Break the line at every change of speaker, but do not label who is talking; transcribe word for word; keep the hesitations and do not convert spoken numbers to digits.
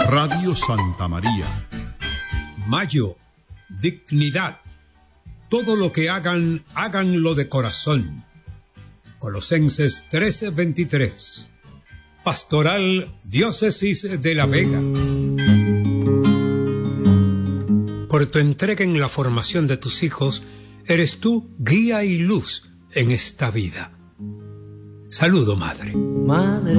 Radio Santa María.
Mayo, dignidad. Todo lo que hagan, háganlo de corazón. Colosenses trece veintitrés. Pastoral Diócesis de La Vega. Por tu entrega en la formación de tus hijos, eres tú guía y luz en esta vida. Saludo, madre.
Madre.